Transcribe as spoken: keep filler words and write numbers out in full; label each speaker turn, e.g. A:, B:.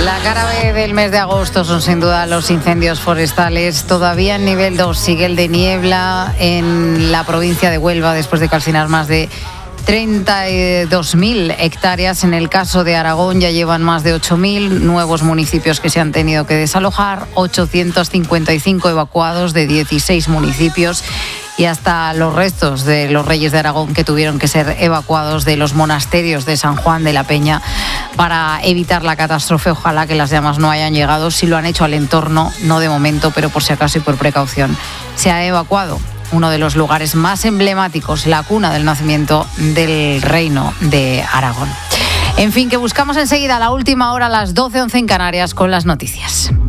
A: La cara B del mes de agosto son sin duda los incendios forestales. Todavía en nivel dos sigue el de niebla en la provincia de Huelva después de calcinar más de treinta y dos mil hectáreas. En el caso de Aragón ya llevan más de ocho mil nuevos municipios que se han tenido que desalojar, ochocientos cincuenta y cinco evacuados de dieciséis municipios y hasta los restos de los reyes de Aragón que tuvieron que ser evacuados de los monasterios de San Juan de la Peña para evitar la catástrofe. Ojalá que las llamas no hayan llegado. Si lo han hecho al entorno, no de momento, pero por si acaso y por precaución, se ha evacuado uno de los lugares más emblemáticos, la cuna del nacimiento del reino de Aragón. En fin, que buscamos enseguida la última hora a las doce once en Canarias con las noticias.